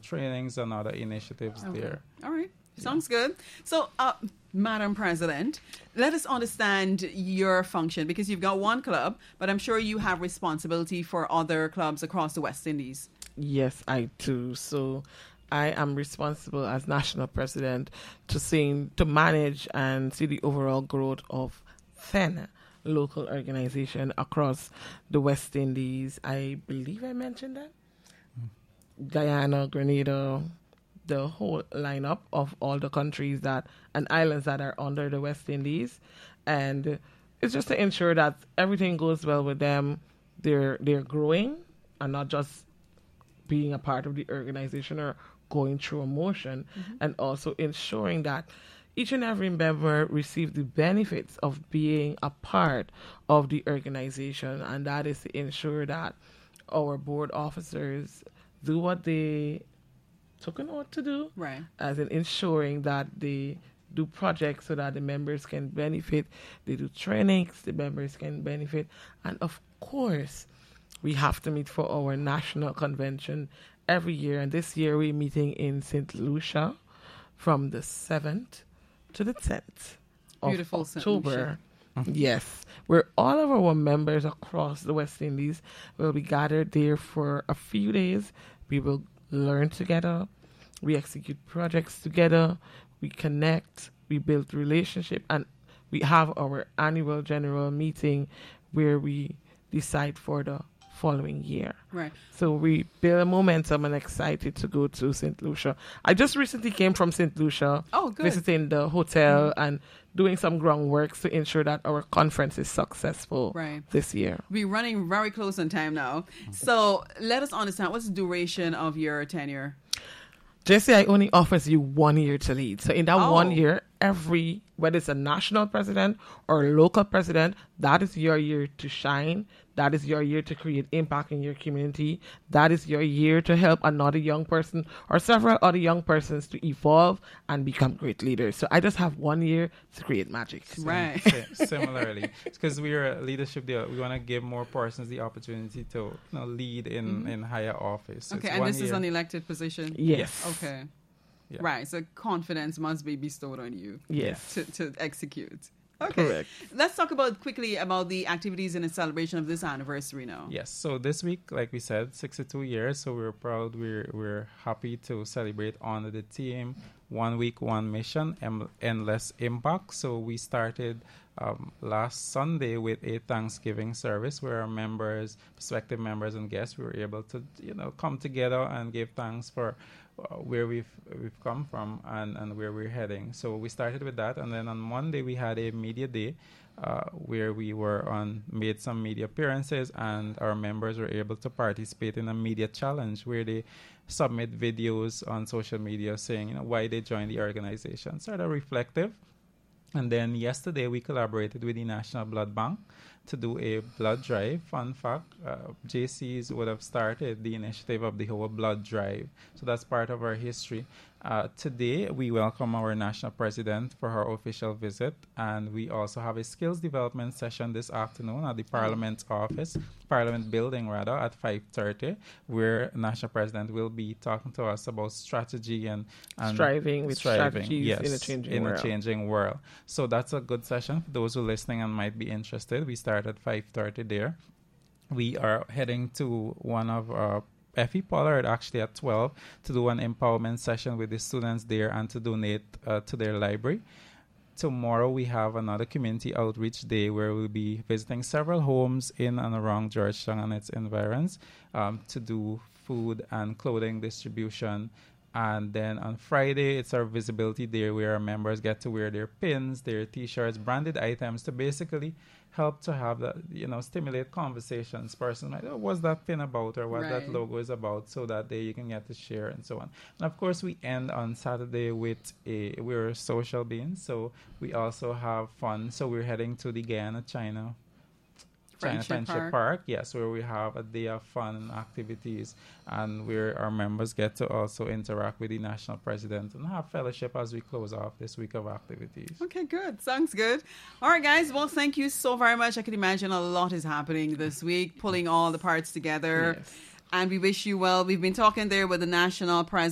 trainings and other initiatives there. All right. Sounds good. So, Madam President, let us understand your function, because you've got one club, but I'm sure you have responsibility for other clubs across the West Indies. Yes, I do. So I am responsible as national president to manage and see the overall growth of 10 local organization across the West Indies. I believe I mentioned that. Guyana, Grenada, the whole lineup of all the countries and islands that are under the West Indies. And it's just to ensure that everything goes well with them. They're growing and not just being a part of the organization or going through a motion, and also ensuring that each and every member receives the benefits of being a part of the organization, and that is to ensure that our board officers do what they took an oath to do, right? As in ensuring that they do projects so that the members can benefit, they do trainings, the members can benefit, and of course, we have to meet for our national convention every year, and this year we're meeting in St. Lucia from the 7th to the 10th of Beautiful October. Yes, where all of our members across the West Indies will be gathered there for a few days. We will learn together, we execute projects together, we connect, we build relationship, and we have our annual general meeting where we decide for the following year. Right. So we build momentum and excited to go to St. Lucia. I just recently came from St. Lucia, visiting the hotel and doing some groundwork to ensure that our conference is successful this year. We're running very close on time now. So let us understand, what's the duration of your tenure? JCI only offers you 1 year to lead. So in that 1 year, whether it's a national president or a local president, that is your year to shine. That is your year to create impact in your community. That is your year to help another young person or several other young persons to evolve and become great leaders. So I just have 1 year to create magic. Right. Similarly, because we are a leadership there, we want to give more persons the opportunity to lead in higher office. Okay, and this is an elected position? Yes. Okay. Yeah. Right, so confidence must be bestowed on you. Yes. To execute. Okay. Correct. Let's talk quickly about the activities and the celebration of this anniversary now. Yes. So this week, like we said, 62 years. So we're proud. We're happy to celebrate under the theme 1 week, 1 mission, endless impact. So we started last Sunday with a Thanksgiving service where our members, prospective members and guests, we were able to come together and give thanks for where we've come from and where we're heading. So we started with that, and then on Monday we had a media day where we made some media appearances, and our members were able to participate in a media challenge where they submit videos on social media saying why they joined the organization. Sort of reflective. And then yesterday we collaborated with the National Blood Bank to do a blood drive. Fun fact, JCs would have started the initiative of the whole blood drive. So that's part of our history. Today, we welcome our national president for her official visit, and we also have a skills development session this afternoon at the Parliament building at 5:30, where national president will be talking to us about strategy and striving with strategies yes, in a changing world. So that's a good session for those who are listening and might be interested. We start at 5:30 there. We are heading to one of our Effie Pollard actually at 12 to do an empowerment session with the students there and to donate to their library. Tomorrow we have another community outreach day where we'll be visiting several homes in and around Georgetown and its environs to do food and clothing distribution. And then on Friday, it's our visibility day where our members get to wear their pins, their T-shirts, branded items to basically help to have that, stimulate conversations. Person might, what's that pin about or what that logo is about, so that you can get to share and so on. And of course, we end on Saturday with we're social beings, so we also have fun. So we're heading to the Guyana-China Friendship Park, yes, where we have a day of fun and activities, and where our members get to also interact with the national president and have fellowship as we close off this week of activities. Okay, good. Sounds good. All right, guys. Well, thank you so very much. I can imagine a lot is happening this week, pulling all the parts together. Yes. And we wish you well. We've been talking there with the national president.